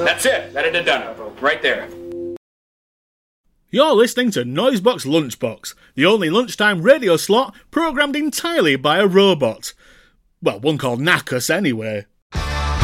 That's it. That'd have done it. Right there. You're listening to Noisebox Lunchbox, the only lunchtime radio slot programmed entirely by a robot. Well, one called Knackus anyway.